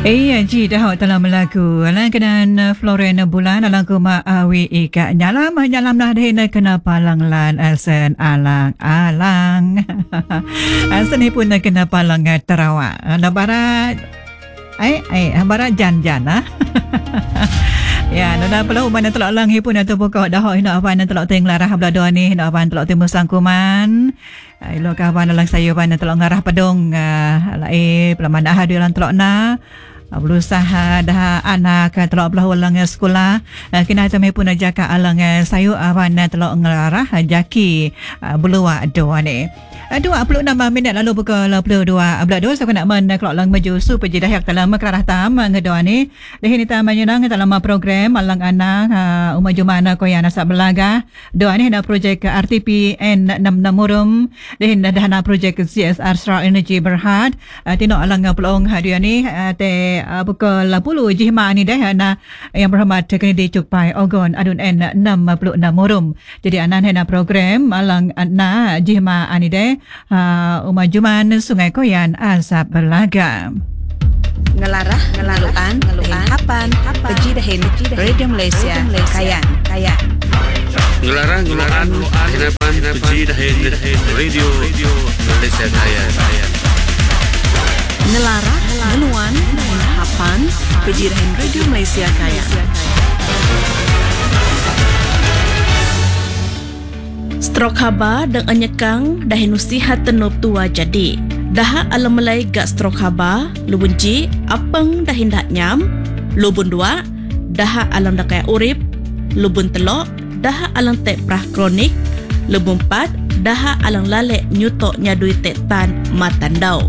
Ji dah telah melaku alang kenan Florena bulan alang kuma awi ika nyalam dah deh kena palang lan asen alang asen ni pun kena palang terawak na barat barat jan ya nana pelau mana telok lang hi pun atau pokok dah nak apa nak telok teng larah belado ni nak apa telok temu sangkuman ilo kawan lang sayo pan telok ngarah pedong lai pelaman dah dia lan telok na berusaha dah anak telok belah ulang sekolah kena tami pun jaka alang sayo awan telok ngarah jaki belua doa ni 26 minit lalu pukul 22 saya nak kelok lang maju su peji dah yak dalam kerah tam ngedoa ni dah ni tam menyenang dalam program alang anak umma jumana ko yana sa belaga doa ni na projek RTPN 66 murum dah na projek CSR Star Energy Berhad tino alang pelong dia ni te pukul 10 jihma ni dah na yang berhormat kena dicupai ogon adun N 66 murum jadi anan na program alang na jihma ani dah Umar Juman Sungai Koyan Asap Berlaga ngeluan hapan peji dahin Radio Malaysia Kayan ngelarang hinapan peji dahin Radio Malaysia Kayan ngeluan hapan peji dahin Radio Malaysia Kayan Strok haba dan anyekang dahin usihat tenup tua jadi. Daha alam melai gak strok haba, lubun ji, apeng dahin dak nyam, lubun dua, daha alam dak kaya urip, lubun telok, daha alam tek prah kronik, lubun empat, daha alam lalek nyutok nyadui tek tan matandau.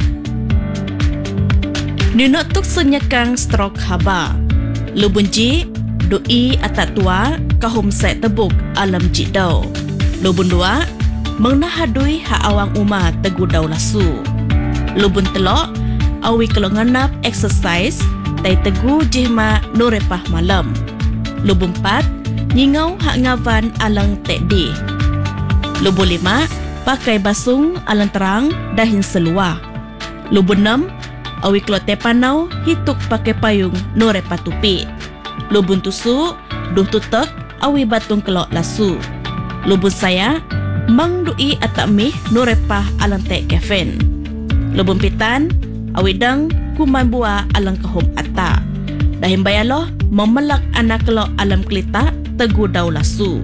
Ninok tuk senyekang strok haba, lubun ji, doi atat tua, kahum set tebuk alam jidau. Lubun dua, mengnahadui ha awang umah tegu dau lasu. Lubun telok, awi kalau nganap exercise, tai tegu jihma norepah malam. Lubun empat, nyingau hak ngavan alang tekdi. Lubun lima, pakai basung alang terang dahin seluar. Lubun enam, awi kalau tepanau hituk pakai payung norepah tupi. Lubun tusu, duh tutek awi batung kelok lasu. Lubun saya, mang dui atak mih norepah alang tek kefen. Lubun pitan, awidang kuman bua alang kahum atak. Dahin bayaloh, memelak anak kelok alam kelita tegu dau lasu.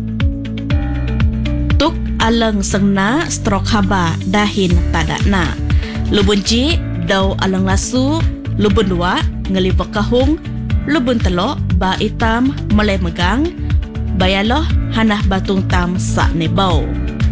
Tuk alang sengna strok haba dahin tadakna. Lubun ji, dau alang lasu. Lubun dua, ngelibak kahung. Lubun telok, ba hitam, melai megang. Bayaloh hanah batung tam sak nebau.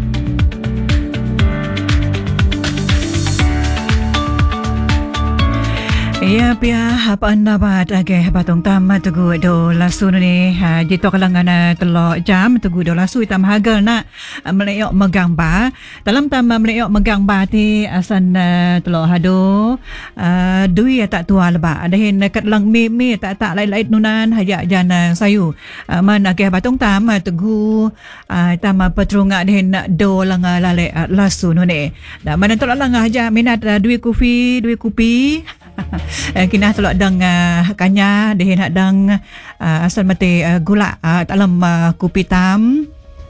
Ya pia apa anda bat batung tam tugu do lasu ni jito kalangan telok jam tugu do lasu hitam hagal nak meleok megang ba dalam tam meleok megang ba ti asan telok hado dui tak tua leba adahin kat lang mi tak lain nunan hajak jana sayu man batung tam tugu tam petrunga dahin do lang lale lasu ni dak mana telok lang hajak minat dui kopi kena telok dang kanya dehin hak dang asal mati gula dalam kopi tam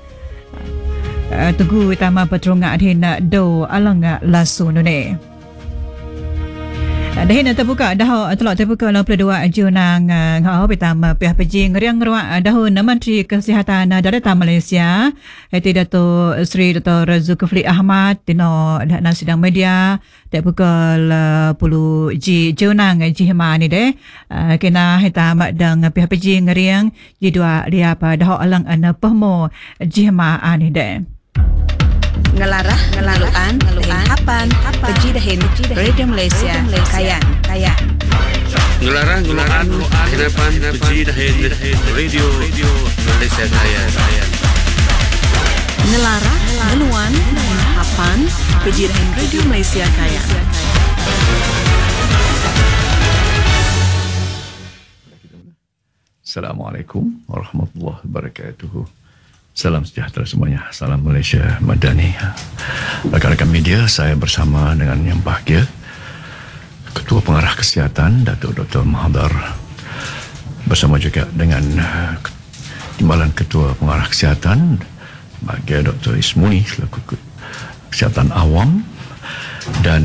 tugu utama petrunga dehin do alang lasu ni dahin terbuka dah telok terbuka 22 Junang ngau pertama pihak pejing riang ruak dahun Menteri Kesihatan Daratan Malaysia Dato' Sri Dr. Zulkifli Ahmad tino dah sidang media pukul 10 Junang jihma ni deh kena hitam dang pihak pejing riang jidua dia dah alang ana pehmo jihma ani deh ngeluan hapan peji dahin Radio Malaysia Kayan ngelarang hinapan peji dahin Radio Malaysia Kayan ngeluan hapan peji dahin Radio Malaysia Kayan Assalamualaikum warahmatullahi wabarakatuh. Salam sejahtera semuanya. Salam Malaysia Madani. Rakan-rakan media, saya bersama dengan yang bahagia Ketua Pengarah Pengarah Kesihatan Datuk Dr. Mahathir bersama juga dengan Timbalan Ketua Pengarah Kesihatan bagi Dr. Ismuni selaku Kesihatan Awam, dan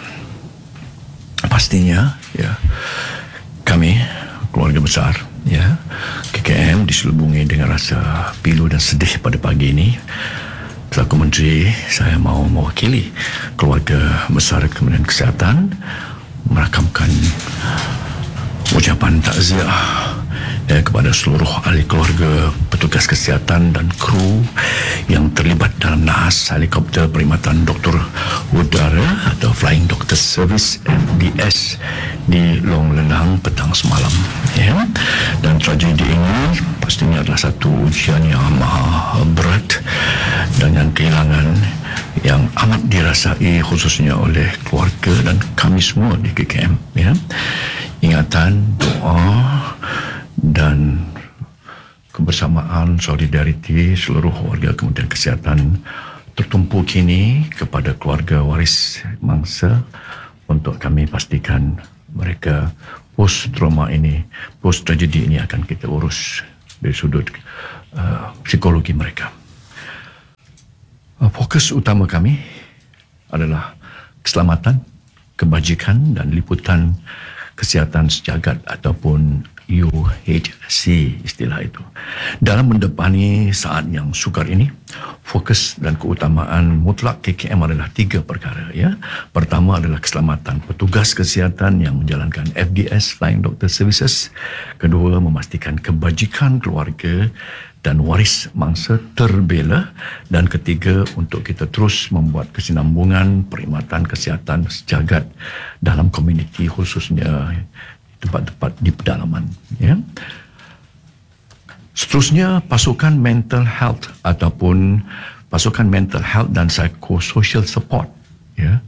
pastinya ya kami keluarga besar ya KKM diselubungi dengan rasa pilu dan sedih pada pagi ini. Selaku Menteri, saya mahu mewakili keluarga besar Kementerian Kesihatan merakamkan ucapan takziah kepada seluruh ahli keluarga, petugas kesihatan dan kru yang terlibat dalam nahas helikopter perkhidmatan doktor udara atau Flying Doctor Service FDS di Long Lenang petang semalam. Ya. Dan tragedi ini pastinya adalah satu ujian yang maha berat dengan kehilangan yang amat dirasai khususnya oleh keluarga dan kami semua di KKM. Ya. Ingatan, doa dan kebersamaan, solidariti seluruh warga Kementerian Kesihatan tertumpu kini kepada keluarga waris mangsa untuk kami pastikan mereka post trauma ini, post tragedi ini akan kita urus dari sudut psikologi mereka. Fokus utama kami adalah keselamatan, kebajikan dan liputan kesihatan sejagat ataupun UHC istilah itu. Dalam mendepani saat yang sukar ini, fokus dan keutamaan mutlak KKM adalah 3 perkara. Ya. Pertama adalah keselamatan petugas kesihatan yang menjalankan FDS Flying Doctor Services. Kedua, memastikan kebajikan keluarga dan waris mangsa terbela. Dan ketiga, untuk kita terus membuat kesinambungan perkhidmatan kesihatan sejagat dalam komuniti khususnya tempat-tempat di pedalaman. Ya. Seterusnya, pasukan mental health ataupun pasukan mental health dan psychosocial support. Ya.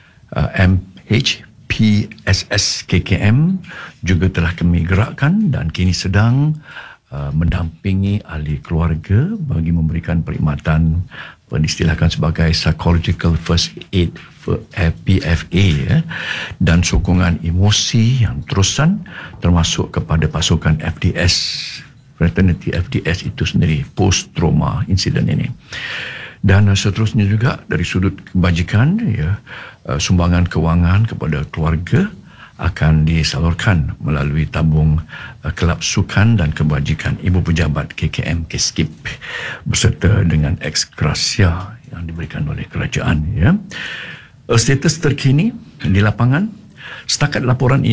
MHPSS KKM juga telah kami gerakkan dan kini sedang mendampingi ahli keluarga bagi memberikan perkhidmatan diistilahkan sebagai Psychological First Aid PFA ya, dan sokongan emosi yang terusan termasuk kepada pasukan FDS, fraternity FDS itu sendiri post trauma insiden ini. Dan seterusnya juga dari sudut kebajikan ya, sumbangan kewangan kepada keluarga akan disalurkan melalui tabung Kelab Sukan dan Kebajikan Ibu Pejabat KKM KESKIP berserta dengan eksgrasia yang diberikan oleh kerajaan. Ya. Status terkini di lapangan, setakat laporan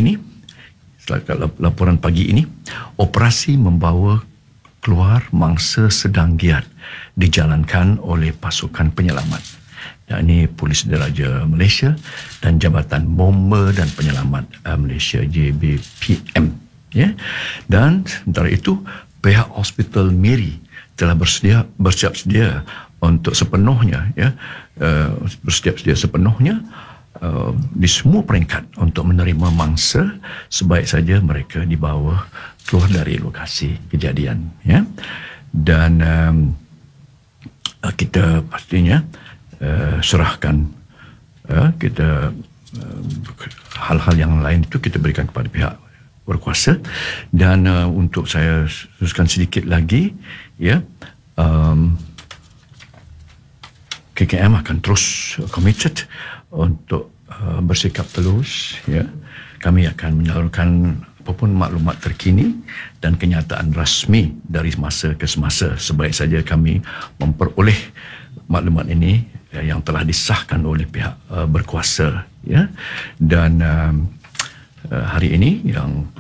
pagi ini, operasi membawa keluar mangsa sedang giat dijalankan oleh pasukan penyelamat, yakni Polis Diraja Malaysia dan Jabatan Bomber dan Penyelamat Malaysia JBPM. Ya. Dan sementara itu, pihak Hospital Miri telah bersiap sedia untuk sepenuhnya, ya, di semua peringkat untuk menerima mangsa sebaik saja mereka dibawa keluar dari lokasi kejadian. Ya. Dan kita pastinya serahkan kita hal-hal yang lain itu kita berikan kepada pihak berkuasa. Dan untuk saya teruskan sedikit lagi, ya, KKM akan terus committed untuk bersikap telus. Ya, kami akan menyalurkan apapun maklumat terkini dan kenyataan rasmi dari masa ke semasa sebaik saja kami memperoleh maklumat ini yang telah disahkan oleh pihak berkuasa. Ya. Dan hari ini yang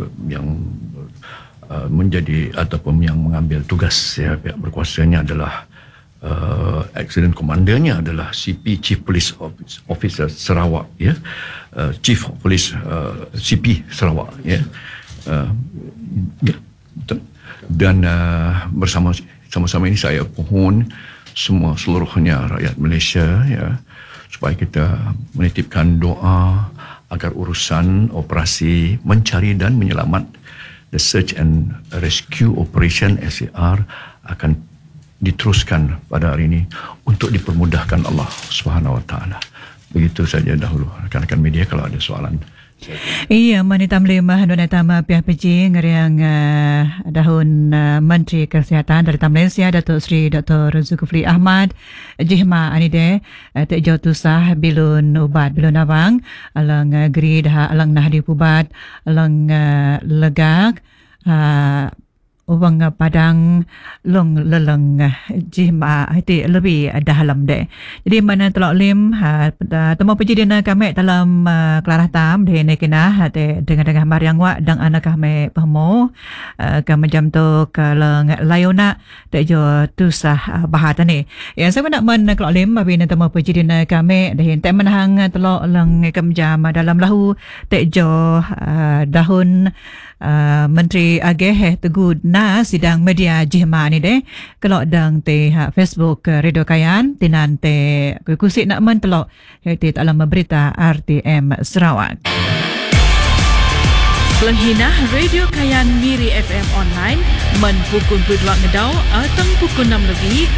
menjadi ataupun yang mengambil tugas ya, pihak berkuasanya adalah Accident Commandernya adalah CP Chief Police Officer Sarawak, ya, Chief of Police CP Sarawak, ya, ya. Dan sama-sama ini saya mohon seluruhnya rakyat Malaysia, ya, supaya kita menitipkan doa agar urusan operasi mencari dan menyelamat, the Search and Rescue Operation SAR, akan diteruskan pada hari ini untuk dipermudahkan Allah Subhanahu Wa Taala. Begitu saja dahulu rekan-rekan media. Kalau ada soalan Iya, manitam lima hanun tama pihak PJ ngeriang dahun Menteri Kesihatan dari Malaysia Datuk Seri Dr. Zulkifli Ahmad Jihma anide tak jauh tusah bilun ubat bilun abang alang geri dah alang nahdi ubat alang legak ubang padang long leleng jihma itu lebih dalam deh. Jadi mana telok lim temu pejidina kami dalam kelarah tam de nekina dengan mariang wa dang anak kami pahmo kami jam tu kaleng layona te jo tusah bahat ni. Yang saya nak men telok lim abi temu pejidina kami de te menahang telok leng kam jam dalam lahu te jo dahun Menteri Ageh Teguh na sidang media Jihma ni deh kalau dang te Facebook Radio Kayan tinan te kusik nak men telok te dalam berita RTM Sarawak. Pelanghinah Radio Kayan Miri FM online men pukul 22 ngedau atau pukul 6 lebih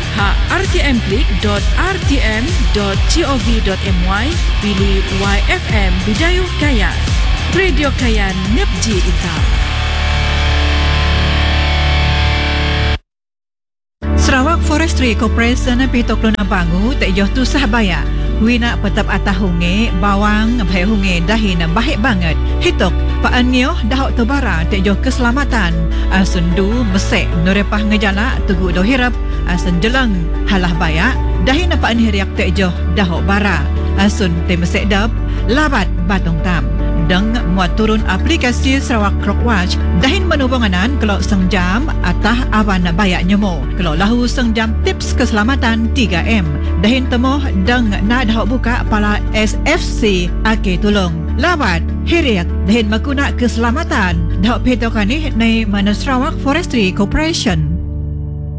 rtm.rtm.gov.my pilih YFM Bidayuh Kayan. Radio Kayan Nepji Ita. Sarawak Forestry Corporation pitok luna bangu tak jauh tu sahbaya. Wina petap atahunge bawang bahunge dahin baik banget. Hitok paanyo dahok tebara tak jauh keselamatan. Asundu mesek norepah ngejala tugu do hirap asun jelang halah baya dahin paan hiriak tak jauh dahok bara. Asun te mesek dap labat batong tam. Deng muat turun aplikasi Sarawak Clockwatch dahin menubunganan kalau sengjam atah awan bayak nyemo. Kalau lahu sengjam tips keselamatan 3M. Dahin temoh deng nak dah buka pala SFC ake tolong. Lawat hiriak dahin makuna keselamatan. Dah petokan ni mana Sarawak Forestry Corporation.